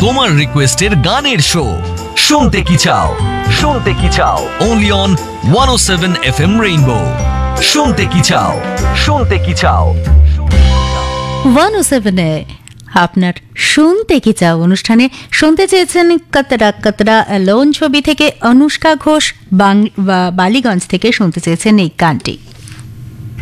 তোমার রিকোয়েস্টের গানের শো শুনতে কি চাও, শুনতে কি চাও, অনলি অন 107 FM রেইনবো। শুনতে কি চাও, শুনতে কি চাও। 107 এ আপনার শুনতে কি চাও অনুষ্ঠানে শুনতে চেয়েছেন কতরা কতরা অ্যালোন ছবি থেকে অনুষ্কা ঘোষ, বালিগঞ্জ থেকে শুনতে চেয়েছেন এই গানটি।